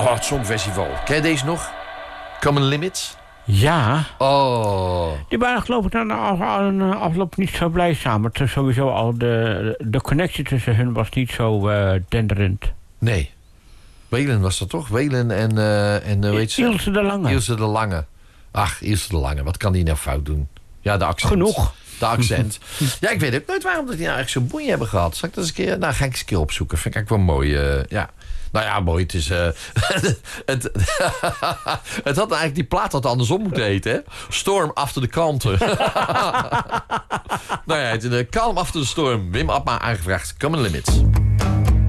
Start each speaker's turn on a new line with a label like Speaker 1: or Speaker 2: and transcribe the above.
Speaker 1: Oh, het Songfestival. Ken je deze nog? Common Limits?
Speaker 2: Ja.
Speaker 1: Oh.
Speaker 2: Die waren geloof ik na de afloop niet zo blij samen. Het is sowieso al de connectie tussen hun was niet zo denderend.
Speaker 1: Nee. Welen was dat toch? Welen en hoe heet ze?
Speaker 2: Ilse de Lange.
Speaker 1: Ilse de Lange. Ach, Ilse de Lange. Wat kan die nou fout doen? Ja, de accent.
Speaker 2: Genoeg.
Speaker 1: De accent. Ja, ik weet ook nooit waarom dat die nou eigenlijk zo'n boeien hebben gehad. Zal ik dat eens een keer... Nou, ga ik eens een keer opzoeken. Vind ik eigenlijk wel mooi. Ja. Nou ja, mooi. Het is... het had eigenlijk... Die plaat had andersom moeten heten, hè? Storm After the Kanten. Nou ja, het is Calm After the Storm. Wim Abma aangevraagd. Common Limits.